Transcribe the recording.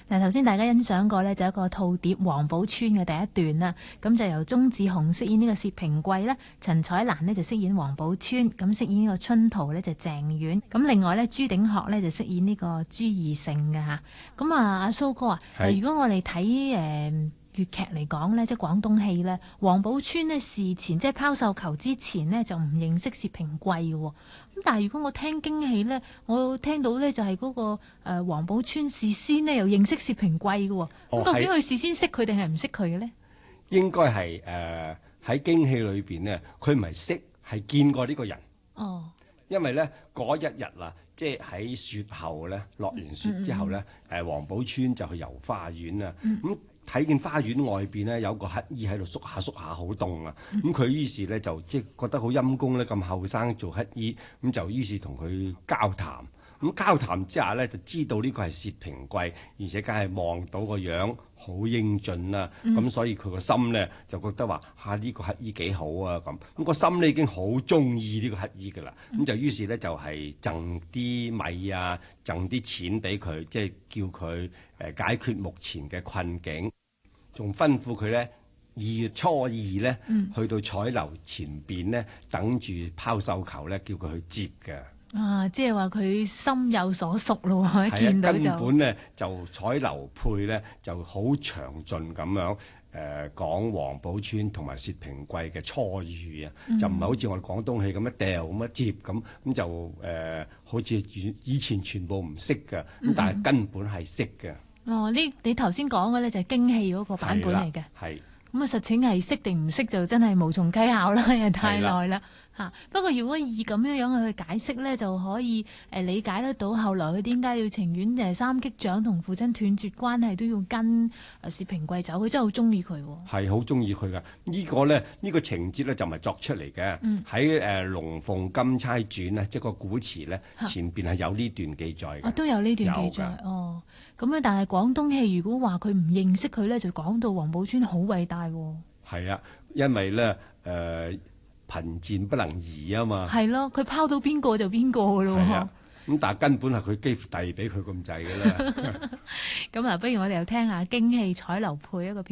嗱，頭先大家欣賞過呢，就一個套碟《黃寶村》嘅第一段啦。咁就由鐘志雄飾演呢個薛平貴啦，陳彩蘭呢就飾演黃寶村，咁飾演呢個春桃呢就鄭婉。咁另外呢，朱鼎學呢就飾演呢個朱義盛嘅嚇。咁阿蘇哥啊，如果我哋睇粵劇嚟講呢，即係廣東戲呢，黃寶村呢事前即係拋繡球之前呢，就唔認識薛平貴嘅喎。咁但係如果我聽京戲呢，我聽到呢就係嗰個黃寶村事先呢又認識薛平貴嘅喎。咁究竟佢事先識佢定係唔識佢嘅呢？ 應該係喺京戲裏邊呢，佢唔係識，係見過呢個人。 哦， 因為呢嗰一日啊，即係喺雪後呢，落完雪之後呢，黃寶村就去遊花園啊。咁睇見花園外邊呢，有個乞兒喺度縮下縮下，好凍啊！咁佢於是呢，就即係覺得好陰公咧，咁後生做乞兒，咁就於是同佢交談。咁交談之下呢，就知道呢個係薛平貴，而且梗係望到個樣好英俊啦。咁所以佢個心呢，就覺得話呢個乞兒幾好啊咁。咁個心呢已經好中意呢個乞兒噶啦。咁就於是呢，就係贈啲米啊，贈啲錢俾佢，即係叫佢解決目前嘅困境。仲吩咐佢呢，2月初二呢，去到彩樓前邊呢，等住拋繡球呢，叫佢去接嘅。 即係話佢心有所屬咯喎，見到就根本呢，就彩樓配呢，就好詳盡咁樣講黃寶村同埋薛平貴嘅初遇啊，就唔係好似我哋廣東戲咁一掉咁一接咁就好似以前全部唔識嘅，咁但係根本係識嘅。 你頭先講嘅呢，就係京戲嗰個版本嚟嘅。 係咁啊，實情係識定唔識就真係無從稽考啦，又太耐啦嚇。不過如果以咁樣去解釋呢，就可以理解得到後來佢點解要情願三擊掌同父親斷絕關係都要跟薛平貴走，佢真係好中意佢喎。係好中意佢噶。呢個情節呢，就唔係作出嚟嘅。喺《龍鳳金釵傳》呢，即係個古詞呢，前邊係有呢段記載嘅。 都有呢段記載。咁樣但係廣東戲如果話佢唔認識佢呢，就講到黃寶村好偉大喎。 係啊，因為呢貧賤不能移啊嘛。 係咯，佢拋到邊個就邊個噶咯喎。 咁但係根本係佢幾乎遞俾佢咁滯嘅啦。 咁不如我哋又聽下京戲彩樓配一個片。